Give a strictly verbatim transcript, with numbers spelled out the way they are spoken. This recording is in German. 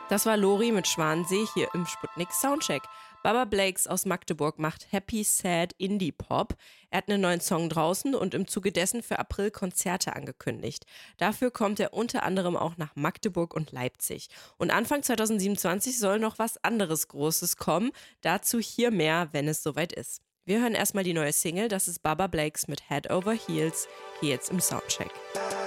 Das war Lori mit Schwansee hier im Sputnik Soundcheck. Baba Blakes aus Magdeburg macht Happy Sad Indie Pop. Er hat einen neuen Song draußen und im Zuge dessen für April Konzerte angekündigt. Dafür kommt er unter anderem auch nach Magdeburg und Leipzig. Und Anfang zwanzig siebenundzwanzig soll noch was anderes Großes kommen. Dazu hier mehr, wenn es soweit ist. Wir hören erstmal die neue Single, das ist Baba Blakes mit Head Over Heels, hier jetzt im Soundcheck.